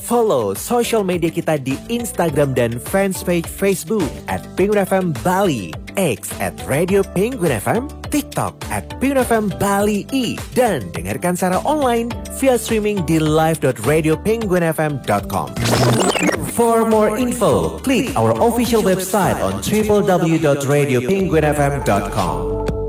Follow social media kita di Instagram dan fanspage Facebook @Penguin FM Bali, X @Radio Penguin FM, TikTok @PenguinFM Bali I, dan dengarkan secara online via streaming di live.radiopenguinfm.com. For more info, click our official website on www.radiopenguinfm.com.